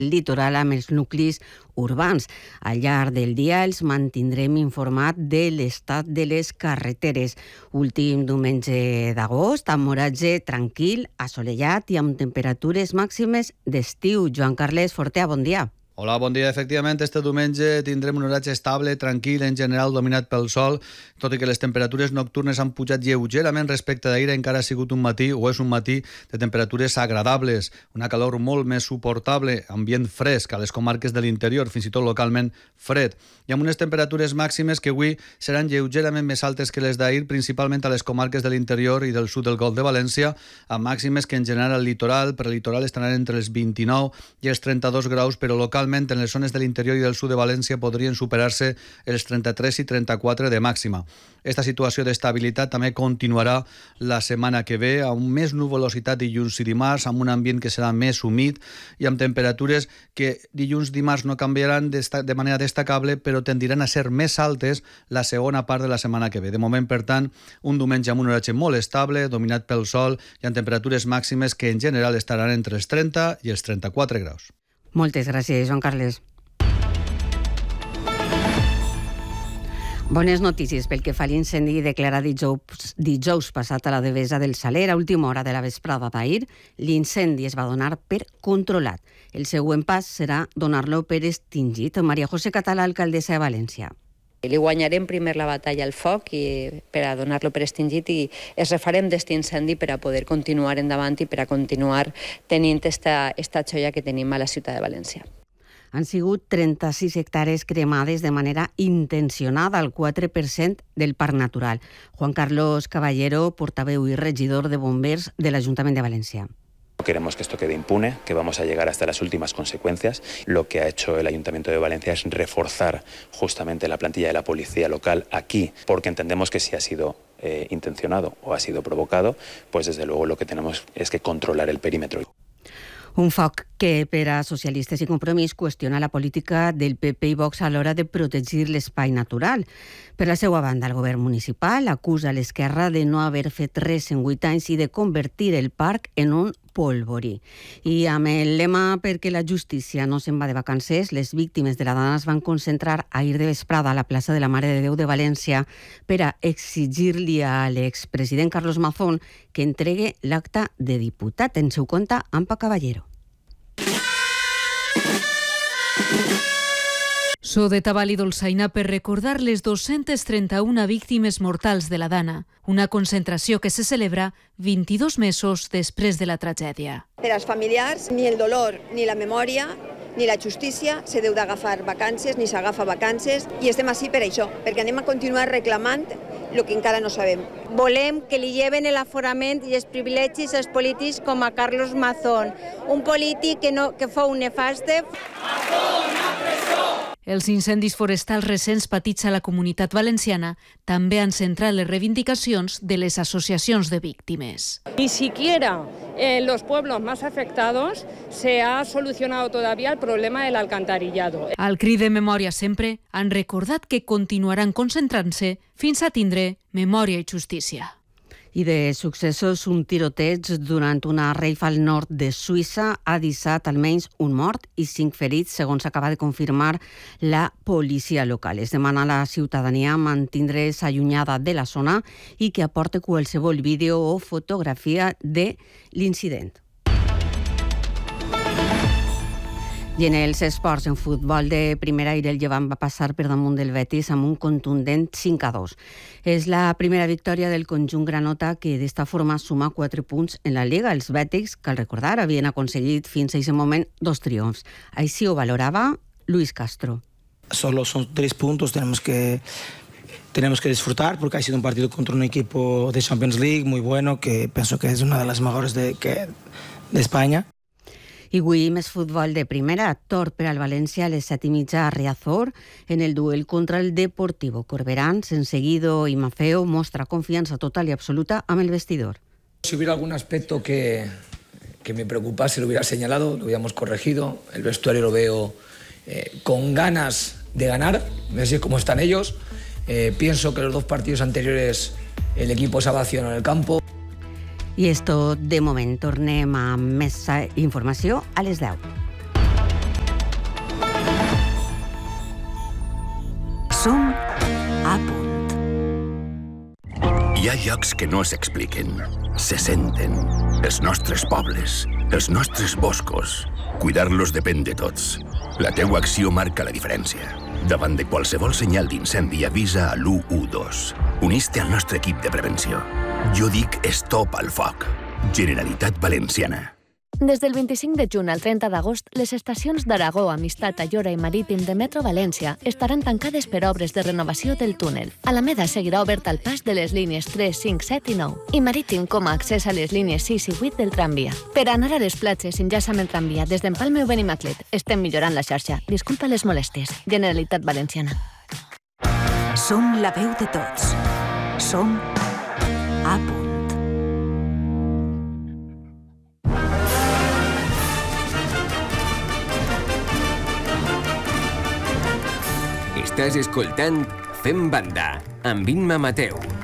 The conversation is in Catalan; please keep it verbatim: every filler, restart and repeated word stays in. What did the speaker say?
litoral amb els nuclis urbans. Al llarg del dia els mantindrem informat de l'estat de les carreteres. Últim diumenge d'agost, amb oratge tranquil, assolellat i amb temperatures màximes d'estiu. Joan Carles Fortea, bon dia. Hola, bon dia. Efectivament, este diumenge tindrem un horatge estable, tranquil, en general dominat pel sol, tot i que les temperatures nocturnes han pujat lleugerament respecte d'ahir, encara ha sigut un matí, o és un matí, de temperatures agradables, una calor molt més suportable, ambient fresc a les comarques de l'interior, fins i tot localment fred, i amb unes temperatures màximes que avui seran lleugerament més altes que les d'ahir, principalment a les comarques de l'interior i del sud del Golf de València, amb màximes que en general al litoral, per litoral estaran entre els vint-i-nou i els trenta-dos graus, però localment en les zones de l'interior i del sud de València podrien superar-se els trenta-tres i trenta-quatre de màxima. Esta situació d'estabilitat també continuarà la setmana que ve, amb més nuvolositat dilluns i dimarts, amb un ambient que serà més humit i amb temperatures que dilluns i dimarts no canviaran de manera destacable, però tendiran a ser més altes la segona part de la setmana que ve. De moment, per tant, un diumenge amb un horatge molt estable, dominat pel sol i amb temperatures màximes que en general estaran entre els trenta i els trenta-quatre graus. Moltes gràcies, Joan Carles. Bones notícies pel que fa a l'incendi declarat dijous, dijous passat a la Devesa del Saler. A última hora de la vesprada d'ahir, l'incendi es va donar per controlat. El següent pas serà donar-lo per extingit. Maria José Català, alcaldessa de València. Li guanyarem primer la batalla al foc i per a donar-lo per extingit i es refarem d'aquest incendi per a poder continuar endavant i per a continuar tenint esta, esta xoia que tenim a la ciutat de València. Han sigut trenta-sis hectàrees cremades de manera intencionada, el quatre per cent del parc natural. Juan Carlos Caballero, portaveu i regidor de bombers de l'Ajuntament de València. No queremos que esto quede impune, que vamos a llegar hasta las últimas consecuencias. Lo que ha hecho el Ayuntamiento de Valencia es reforzar justamente la plantilla de la policía local aquí, porque entendemos que si ha sido eh, intencionado o ha sido provocado, pues desde luego lo que tenemos es que controlar el perímetro. Un foc que per a socialistes i Compromís qüestiona la política del P P i Vox a l'hora de protegir l'espai natural. Per la seva banda, el govern municipal acusa l'esquerra de no haver fet res en vuit anys i de convertir el parc en un polvorí. I amb el lema perquè la justícia no se'n va de vacances, les víctimes de la Dana es van concentrar ahir de vesprada a la plaça de la Mare de Déu de València per a exigir-li a l'expresident Carlos Mazón que entregue l'acta de diputat. En seu compte, Ampa Caballero. So de Tabal i Dolçaina per recordar les dos-centes trenta-una víctimes mortals de la Dana, una concentració que se celebra vint-i-dos mesos després de la tragèdia. Per als familiars, ni el dolor ni la memòria ni la justícia se deu d'agafar vacances, ni s'agafa vacances, i estem així per això, perquè anem a continuar reclamant el que encara no sabem. Volem que li lleven l'aforament i els privilegis als polítics com a Carlos Mazón, un polític que, no, que fou nefaste. Els incendis forestals recents patits a la comunitat valenciana també han centrat les reivindicacions de les associacions de víctimes. Ni siquiera en los pueblos más afectados se ha solucionado todavía el problema del alcantarillado. Al crit de memòria sempre han recordat que continuaran concentrant-se fins a tindre memòria i justícia. I de successos, un tiroteig durant una reifa al nord de Suïssa ha deixat almenys un mort i cinc ferits, segons acaba de confirmar la policia local. Es demana a la ciutadania mantindre's allunyada de la zona i que aporte qualsevol vídeo o fotografia de l'incident. I en els esports, en futbol de primera, ahir el Llevant va passar per damunt del Betis amb un contundent cinc a dos. És la primera victòria del conjunt granota que d'esta forma suma quatre punts en la Liga. Els Bètics, cal recordar, havien aconseguit fins a aquest moment dos triomfs. Així ho valorava Luis Castro. Solo son tres puntos, tenemos que... Tenemos que disfrutar porque ha sido un partido contra un equipo de Champions League muy bueno, que pienso que es una de las mejores de, que, de España. I avui més futbol de primera. Tort per al València a les set i mitja a Riazor en el duel contra el Deportivo. Corberán, sense Guido i Mafeo, mostra confiança total y absoluta amb el vestidor. Si hubiera algún aspecto que, que me preocupase, lo hubiera señalado, lo hubiéramos corregido. El vestuario lo veo eh, con ganas de ganar, así es como están ellos. Eh, pienso que los dos partidos anteriores el equipo se ha vaciado en el campo. I és tot de moment. Tornem amb més informació a les deu. Hi ha llocs que no s'expliquen, se senten. Els nostres pobles, els nostres boscos. Cuidar-los depèn de tots. La teua acció marca la diferència. Davant de qualsevol senyal d'incendi, avisa a l'u u dos. Unís-te al nostre equip de prevenció. Jo dic stop al foc. Generalitat Valenciana. Des del vint-i-cinc de juny al trenta d'agost, les estacions d'Aragó, Amistat, Ayora i Marítim de Metro València estaran tancades per obres de renovació del túnel. Alameda seguirà obert al pas de les línies tres, cinc, set i nou i Marítim com a accés a les línies sis i vuit del tramvia. Per anar a les platges, enllaça amb el tramvia des d'Empalme o Benimaclet. Estem millorant la xarxa. Disculpa les molèsties. Generalitat Valenciana. Som la veu de tots. Som a punt. Estàs escoltant Fem Banda, amb Imma Mateu.